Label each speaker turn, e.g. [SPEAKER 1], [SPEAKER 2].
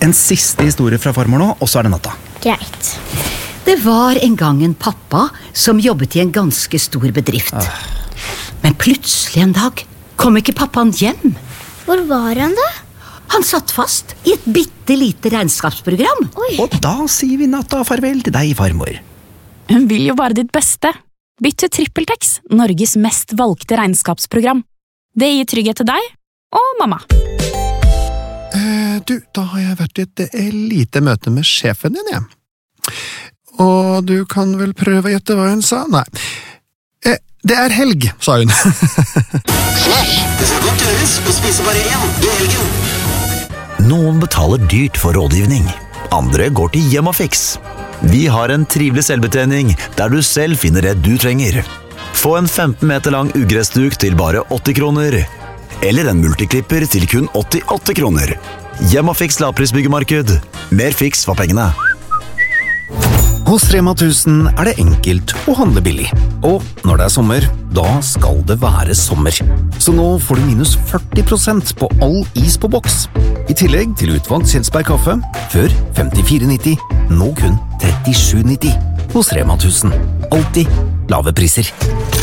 [SPEAKER 1] En siste historie fra farmor nå, og så det natta.
[SPEAKER 2] Greit.
[SPEAKER 3] Det var en gang en pappa som jobbet i en ganske stor bedrift. Men plutselig en dag kom ikke pappaen hjem.
[SPEAKER 2] Hvor var han da?
[SPEAKER 3] Han satt fast i et bittelite regnskapsprogram.
[SPEAKER 2] Oi.
[SPEAKER 1] Og da sier vi natta farvel til deg, farmor.
[SPEAKER 4] Hun vil jo bare ditt beste. Bytt til TrippelTex, Norges mest valgte regnskapsprogram. Det gir trygghet til deg og mamma.
[SPEAKER 5] Du, da har jeg vært i et lite møte med sjefen din, jeg. Og du kan vel prøve å gjette hva hun sa? Nei. Det helg, sa hun.
[SPEAKER 6] Flash, det skal godt gjøres å spise bare én i helgen.
[SPEAKER 7] Noen betaler dyrt for rådgivning. Andre går til Hjemmafix. Vi har en trivelig selvbetjening der du selv finner det du trenger. Få en 15 meter lang ugressduk til bare 80 kroner. Eller en multiklipper til kun 88 kroner. Hjemmafix lavprisbyggemarked. Mer fiks for pengene.
[SPEAKER 1] Hos Rema 1000 det enkelt å handle billig. Og når det sommer, da skal det være sommer. Så nå får du minus 40% på all is på boks. I tillegg til utvalgt Kjelsberg kaffe, før 54,90, nå kun 37,90. Hos Rema 1000. Alltid lave priser.